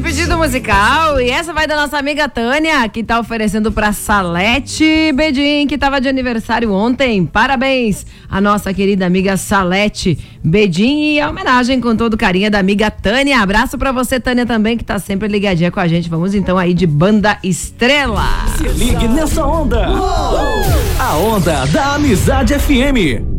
pedido musical e essa vai da nossa amiga Tânia, que tá oferecendo pra Salete Bedin, que tava de aniversário ontem. Parabéns a nossa querida amiga Salete Bedin e a homenagem com todo carinho da amiga Tânia. Abraço pra você, Tânia, também, que tá sempre ligadinha com a gente. Vamos então aí de Banda Estrela. Se ligue nessa onda. A onda da Amizade FM.